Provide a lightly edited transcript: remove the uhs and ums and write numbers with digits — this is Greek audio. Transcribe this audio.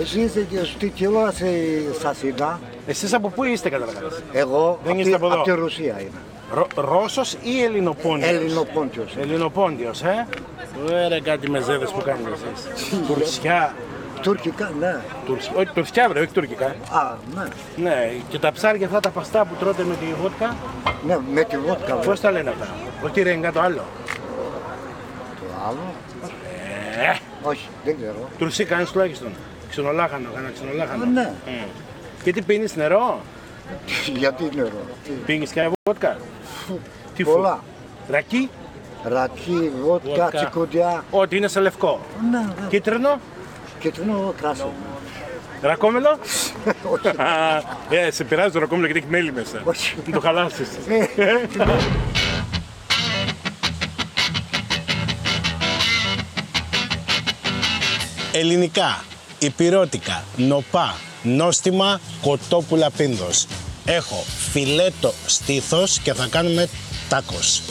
Ζήστε και στη κιλά σας είδα. Εσείς από πού είστε καταρχάς? Εγώ Δεν είστε από εδώ. από τη Ρωσία είμαι. Ρώσος ή Ελληνοπόντιος? Ελληνοπόντιος. Ελληνοπόντιος, Ωραία κάτι μεζέδες που κάνετε εσείς. Τουρκιά. Τουρκικά, ναι. Όχι τουρκιά βρε, όχι τουρκικά. Α, ναι. Ναι, και τα ψάρια αυτά τα παστά που τρώτε με τη βότκα, Ναι, με τη βότκα. πώς τα λένε αυτά? Όχι ρέγγα το άλλο. Το άλλο. Ε, Όχι, δεν ξέρω. Τουρσί κάνεις τουλάχιστον. Ξενολάχανο, κάνα ξενολάχανο. Ναι. Και τι πίνεις, νερό? Γιατί νερό. Πίνεις και βότκα? Τι Πολλά. Ρακί? Ρακί, βότκα, τσικουδιά. Ό,τι είναι σε λευκό. Ναι, ναι. Κίτρινο? Κίτρινο κράσο. Ρακόμελο? Όχι. Σε πειράζει το ρακόμελο γιατί έχει μέλι μέσα. Όχι. Μην το χαλάσεις. Ελληνικά, υπηρώτικα, νοπά, νόστιμα, κοτόπουλα πίνδος. Έχω φιλέτο στήθος και θα κάνουμε τάκος.